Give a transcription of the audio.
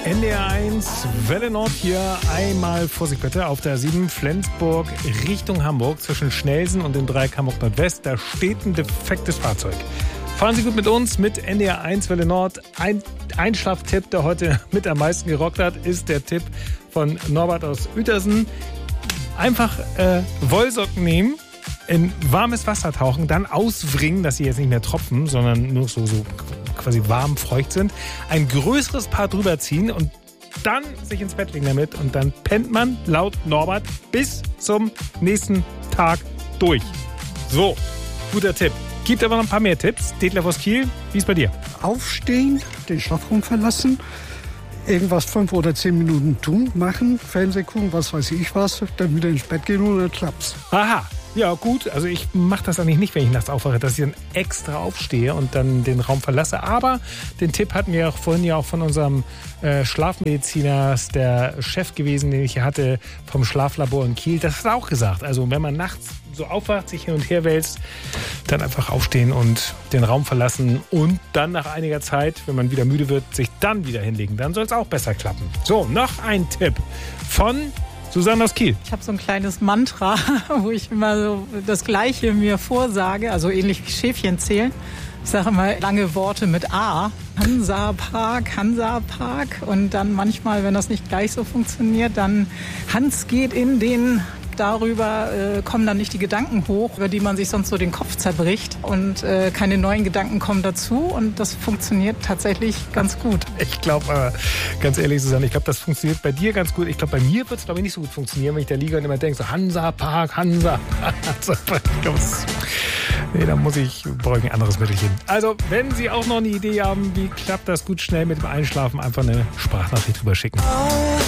NDR1, Welle Nord hier, einmal Vorsicht bitte, auf der 7 Flensburg Richtung Hamburg zwischen Schnelsen und dem Dreieck Hamburg Nordwest. Da steht ein defektes Fahrzeug. Fahren Sie gut mit uns, mit NDR1 Welle Nord. Ein Einschlaftipp, der heute mit am meisten gerockt hat, ist der Tipp von Norbert aus Uetersen. Einfach Wollsocken nehmen, in warmes Wasser tauchen, dann auswringen, dass sie jetzt nicht mehr tropfen, sondern nur so quasi warm, feucht sind. Ein größeres Paar drüber ziehen und dann sich ins Bett legen damit. Und dann pennt man, laut Norbert, bis zum nächsten Tag durch. So, guter Tipp. Gibt aber noch ein paar mehr Tipps. Detlef aus Kiel, wie ist bei dir? Aufstehen, den Schlafraum verlassen, irgendwas 5 oder 10 Minuten tun, machen, Fernsehen gucken, was weiß ich was, dann wieder ins Bett gehen und dann klappt's. Aha, ja gut, also ich mache das eigentlich nicht, wenn ich nachts aufwache, dass ich dann extra aufstehe und dann den Raum verlasse. Aber den Tipp hatten wir auch vorhin ja auch von unserem Schlafmediziner, der Chef gewesen, den ich hier hatte, vom Schlaflabor in Kiel. Das hat er auch gesagt. Also wenn man nachts so aufwacht, sich hin und her wälzt, dann einfach aufstehen und den Raum verlassen und dann nach einiger Zeit, wenn man wieder müde wird, sich dann wieder hinlegen. Dann soll es auch besser klappen. So, noch ein Tipp von Susanne aus Kiel. Ich habe so ein kleines Mantra, wo ich immer so das Gleiche mir vorsage, also ähnlich wie Schäfchen zählen. Ich sage immer lange Worte mit A. Hansapark, Hansapark. Und dann manchmal, wenn das nicht gleich so funktioniert, dann Hans geht in den... Darüber kommen dann nicht die Gedanken hoch, über die man sich sonst so den Kopf zerbricht. Und keine neuen Gedanken kommen dazu. Und das funktioniert tatsächlich ganz gut. Ich glaube, ganz ehrlich, Susanne, ich glaube, das funktioniert bei dir ganz gut. Ich glaube, bei mir wird es, glaube ich, nicht so gut funktionieren, wenn ich da liege und immer denke, so Hansapark, Hansapark. Nee, da brauche ich ein anderes Mittelchen. Also, wenn Sie auch noch eine Idee haben, wie klappt das gut schnell mit dem Einschlafen, einfach eine Sprachnachricht drüber schicken.